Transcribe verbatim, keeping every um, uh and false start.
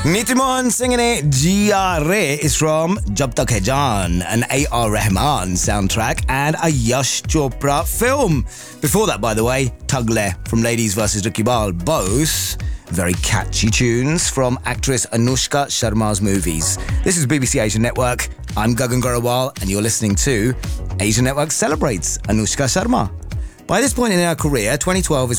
Niti Mohan singing it. G R A is from Jab Tak Hai Jaan, an A R Rahman soundtrack and a Yash Chopra film. Before that, by the way, Thug Le from Ladies versus Ricky Ball. Both very catchy tunes from actress Anushka Sharma's movies. This is B B C Asian Network. I'm Gagan Gorawal and you're listening to Asian Network Celebrates Anushka Sharma. By this point in her career, twenty twelve is